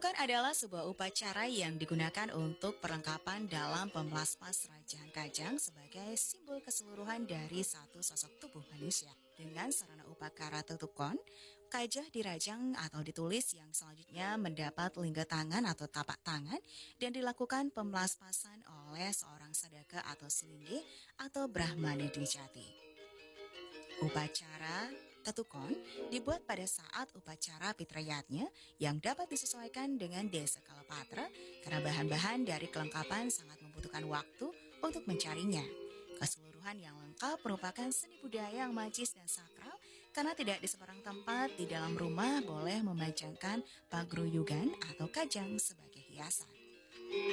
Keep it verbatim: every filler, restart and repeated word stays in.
Ketukan adalah sebuah upacara yang digunakan untuk perlengkapan dalam pemelaspas Rajang Kajang sebagai simbol keseluruhan dari satu sosok tubuh manusia. Dengan sarana upakara tetukon, kajah dirajang atau ditulis yang selanjutnya mendapat lingga tangan atau tapak tangan dan dilakukan pemelaspasan oleh seorang sadaka atau selingge atau brahmana dijati. Upacara tetukon dibuat pada saat upacara Pitrayatnya yang dapat disesuaikan dengan desa Kalapatra karena bahan-bahan dari kelengkapan sangat membutuhkan waktu untuk mencarinya. Keseluruhan yang lengkap merupakan seni budaya yang magis dan sakral karena tidak di sebarang tempat di dalam rumah boleh memanjangkan pagruyugan atau kajang sebagai hiasan.